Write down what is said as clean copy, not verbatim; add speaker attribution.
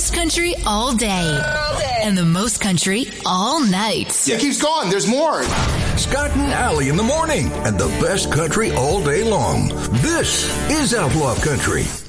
Speaker 1: most country all day. And the most country all night.
Speaker 2: Yeah, it keeps going. There's more.
Speaker 3: Scott and Allie in the morning, and the best country all day long. This is Outlaw Country.